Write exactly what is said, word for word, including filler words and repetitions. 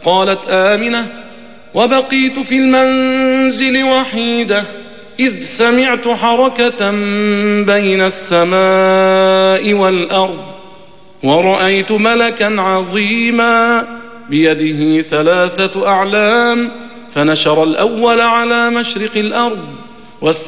قالت آمنة: وبقيت في المنزل وحيدة إذ سمعت حركة بين السماء والأرض، ورأيت ملكا عظيما بيده ثلاثة أعلام، فنشر الأول على مشرق الأرض